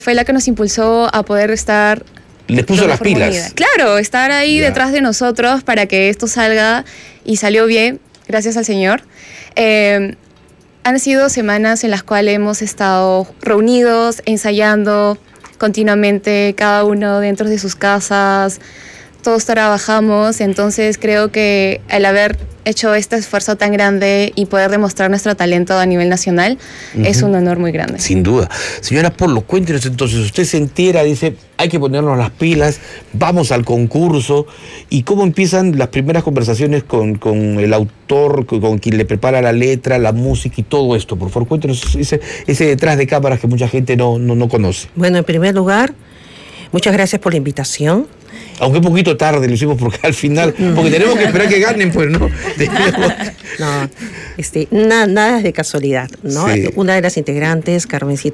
fue la que nos impulsó a poder estar... Les puso las pilas. Unida. Claro, estar ahí detrás de nosotros para que esto salga, y salió bien, gracias al Señor. Han sido semanas en las cuales hemos estado reunidos, ensayando continuamente, cada uno dentro de sus casas, todos trabajamos, entonces creo que el haber hecho este esfuerzo tan grande y poder demostrar nuestro talento a nivel nacional es un honor muy grande. Sin duda. Señora Polo, cuéntenos entonces, usted se entera, dice, hay que ponernos las pilas, vamos al concurso, y cómo empiezan las primeras conversaciones con el autor, con quien le prepara la letra, la música y todo esto. Por favor, cuéntenos ese detrás de cámaras que mucha gente no conoce. Bueno, en primer lugar, muchas gracias por la invitación. Aunque un poquito tarde lo hicimos porque al final, porque tenemos que esperar que ganen, pues, ¿no? No, nada es de casualidad, ¿no? Sí. Una de las integrantes, Carmencita